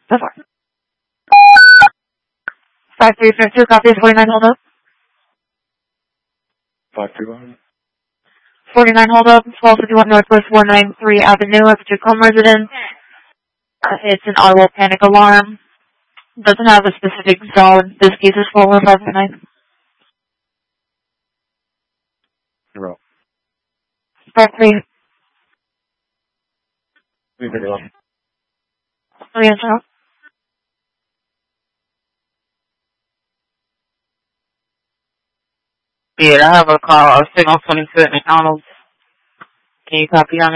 So far. 5352, copy 49, hold up. 531. 49, hold up. 1251 Northwest 193 Avenue of Tacoma residence. It's an audible panic alarm. Doesn't have a specific zone. This case is 41559. 0. 53. Yes, sir. Yeah, I have a call. Signal 22 at McDonald's. Can you copy on it?